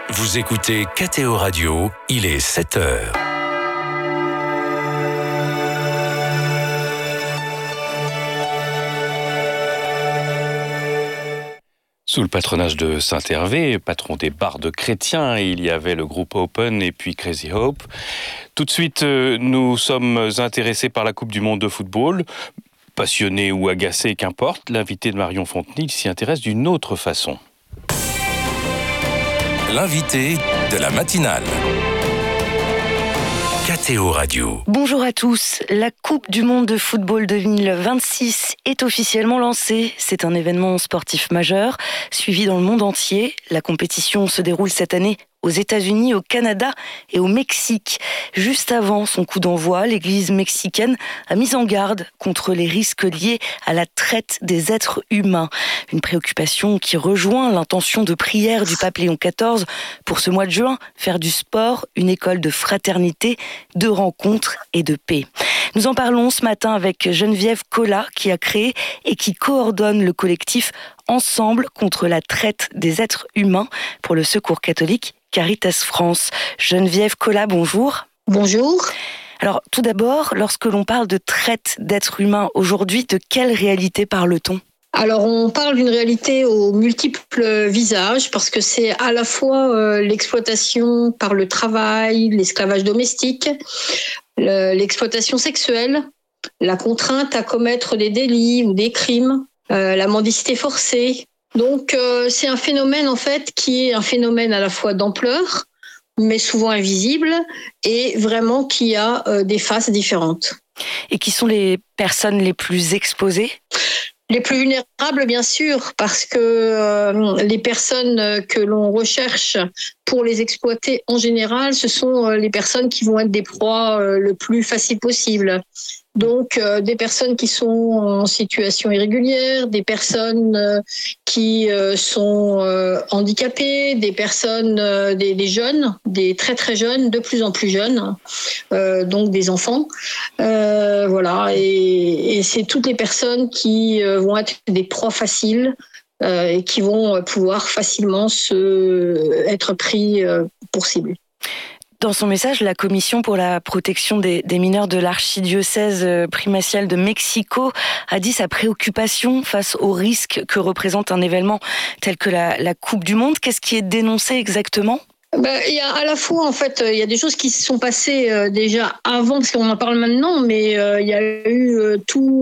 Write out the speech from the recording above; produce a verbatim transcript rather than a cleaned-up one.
Vous écoutez K T O Radio, il est sept heures. Sous le patronage de Saint-Hervé, patron des bardes chrétiens, il y avait le groupe Open et puis Crazy Hope. Tout de suite, nous sommes intéressés par la Coupe du Monde de football. Passionnés ou agacés, qu'importe, l'invité de Marion Fontenille s'y intéresse d'une autre façon. L'invité de la matinale. K T O Radio. Bonjour à tous. La Coupe du Monde de football deux mille vingt-six est officiellement lancée. C'est un événement sportif majeur, suivi dans le monde entier. La compétition se déroule cette année aux États-Unis, au Canada et au Mexique. Juste avant son coup d'envoi, l'Église mexicaine a mis en garde contre les risques liés à la traite des êtres humains. Une préoccupation qui rejoint l'intention de prière du pape Léon quatorze pour ce mois de juin, faire du sport une école de fraternité, de rencontre et de paix. Nous en parlons ce matin avec Geneviève Collat qui a créé et qui coordonne le collectif Ensemble contre la traite des êtres humains pour le Secours catholique Caritas France. Geneviève Collat, bonjour. Bonjour. Alors, tout d'abord, lorsque l'on parle de traite d'êtres humains aujourd'hui, de quelle réalité parle-t-on ? Alors, on parle d'une réalité aux multiples visages parce que c'est à la fois euh, l'exploitation par le travail, l'esclavage domestique, le, l'exploitation sexuelle, la contrainte à commettre des délits ou des crimes, euh, la mendicité forcée. Donc, euh, c'est un phénomène, en fait, qui est un phénomène à la fois d'ampleur, mais souvent invisible, et vraiment qui a euh, des faces différentes. Et qui sont les personnes les plus exposées ? Les plus vulnérables, bien sûr, parce que euh, les personnes que l'on recherche pour les exploiter en général, ce sont euh, les personnes qui vont être des proies euh, le plus facile possible. Donc, euh, des personnes qui sont en situation irrégulière, des personnes euh, qui euh, sont euh, handicapées, des personnes, euh, des, des jeunes, des très très jeunes, de plus en plus jeunes, euh, donc des enfants. Euh, voilà, et, et c'est toutes les personnes qui euh, vont être des proies faciles euh, et qui vont pouvoir facilement se, être pris euh, pour cible. Dans son message, la Commission pour la protection des, des mineurs de l'archidiocèse primatial de Mexico a dit sa préoccupation face aux risques que représente un événement tel que la, la Coupe du Monde. Qu'est-ce qui est dénoncé exactement ? Ben, il y a à la fois, en fait, il y a des choses qui se sont passées euh, déjà avant, parce qu'on en parle maintenant, mais euh, il y a eu euh, tout